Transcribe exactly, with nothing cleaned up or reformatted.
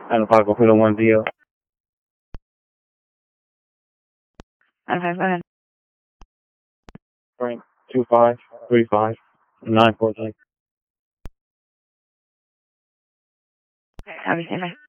Adam five, go for the one zero. Adam five, go ahead. Frank, two five, three five, nine four three. Okay, have a stand by.